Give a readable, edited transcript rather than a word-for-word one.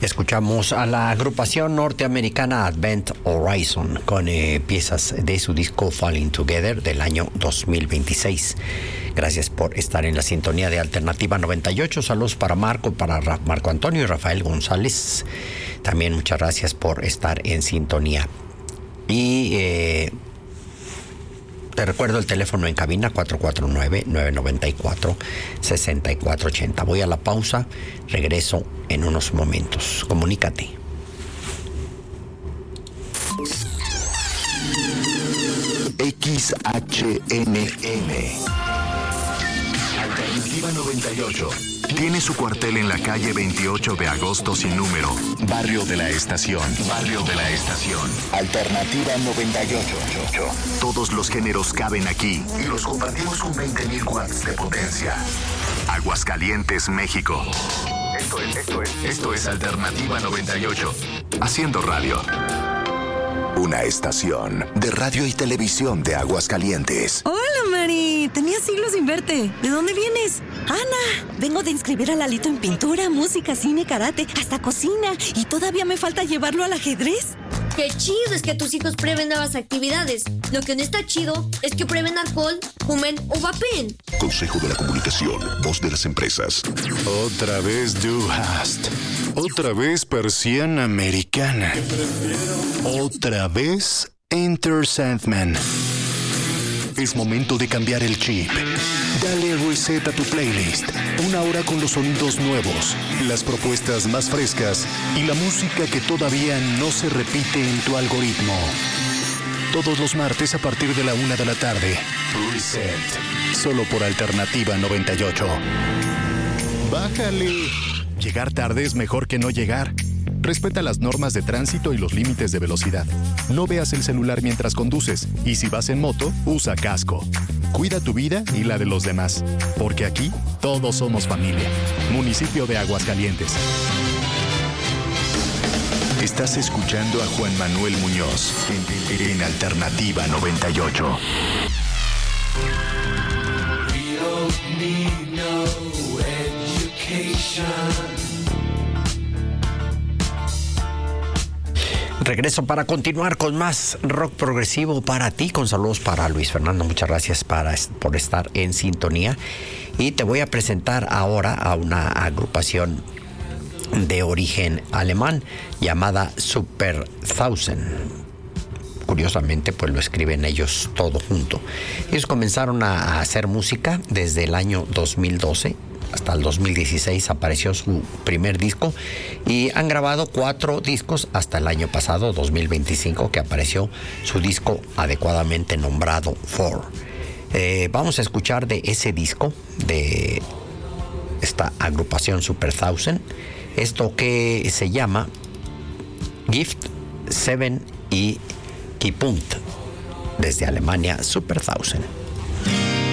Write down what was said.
Escuchamos a la agrupación norteamericana Advent Horizon con piezas de su disco Falling Together del año 2026. Gracias por estar en la sintonía de Alternativa 98. Saludos para Marco Antonio y Rafael González. También muchas gracias por estar en sintonía. Y te recuerdo el teléfono en cabina 449-994-6480. Voy a la pausa, regreso en unos momentos. Comunícate. XHNN Alternativa 98 tiene su cuartel en la calle 28 de agosto sin número, Barrio de la Estación. Barrio de la Estación. Alternativa 98. Todos los géneros caben aquí y los compartimos con 20,000 watts de potencia. Aguascalientes, México. Esto es Alternativa 98. Haciendo radio. Una estación de radio y televisión de Aguascalientes. Hola, Mari. Tenía siglos sin verte. ¿De dónde vienes? Ana, vengo de inscribir a Lalito en pintura, música, cine, karate, hasta cocina. Y todavía me falta llevarlo al ajedrez. ¡Qué chido es que tus hijos prueben nuevas actividades! Lo que no está chido es que prueben alcohol, fumen o vapeen. Consejo de la Comunicación, voz de las empresas. Otra vez Du Hast. Otra vez persiana americana. Otra vez Enter Sandman. Es momento de cambiar el chip. Dale reset a tu playlist. Una hora con los sonidos nuevos, las propuestas más frescas y la música que todavía no se repite en tu algoritmo. Todos los martes a partir de la 1 de la tarde. Reset. Solo por Alternativa 98. Bájale. Llegar tarde es mejor que no llegar. Respeta las normas de tránsito y los límites de velocidad. No veas el celular mientras conduces. Y si vas en moto, usa casco. Cuida tu vida y la de los demás. Porque aquí, todos somos familia. Municipio de Aguascalientes. Estás escuchando a Juan Manuel Muñoz en Alternativa 98. We don't need no education. Regreso para continuar con más rock progresivo para ti, con saludos para Luis Fernando. Muchas gracias por estar en sintonía. Y te voy a presentar ahora a una agrupación de origen alemán llamada Super Thousand. Curiosamente, pues lo escriben ellos todo junto. Ellos comenzaron a hacer música desde el año 2012. Hasta el 2016 apareció su primer disco y han grabado 4 discos hasta el año pasado, 2025, que apareció su disco adecuadamente nombrado 4. Vamos a escuchar de ese disco, de esta agrupación Super Thousand, esto que se llama Gift 7 y Keypunkt, desde Alemania, Super Thousand.